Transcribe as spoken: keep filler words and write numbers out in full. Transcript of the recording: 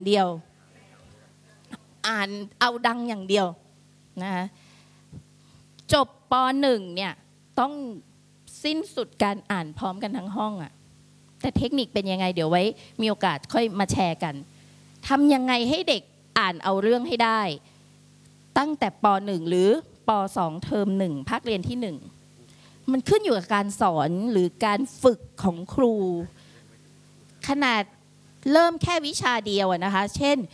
เดียวอ่านเอาดังอย่างเดียวนะคะจบป.หนึ่ง เนี่ยต้องสิ้นสุดการอ่านพร้อมกันทั้งห้องอะแต่เทคนิคเป็นยังไงเดี๋ยวไว้มีโอกาสค่อยมาแชร์กันทำยังไงให้เด็กอ่านเอาเรื่องให้ได้ตั้งแต่ป.หนึ่ง หรือป.สอง เทอมหนึ่งภาคเรียนที่หนึ่งมันขึ้นอยู่กับการสอนหรือการฝึกของครูขนาดเริ่มแค่วิชาเดียวนะคะเช่น